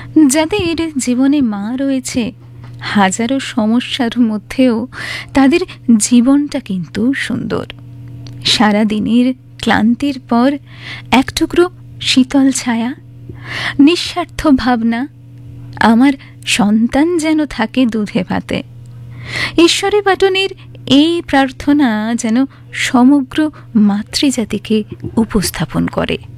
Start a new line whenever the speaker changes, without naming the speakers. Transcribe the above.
যাদের জীবনে মা রয়েছে, হাজারো সমস্যার মধ্যেও তাদের জীবনটা কিন্তু সুন্দর। সারাদিনের ক্লান্তির পর এক টুকরো শীতল ছায়া, নিঃস্বার্থ ভাবনা, আমার সন্তান যেন থাকে দুধে ভাতে। ঈশ্বরী পাটনের এই প্রার্থনা যেন সমগ্র মাতৃজাতিকে উপস্থাপন করে।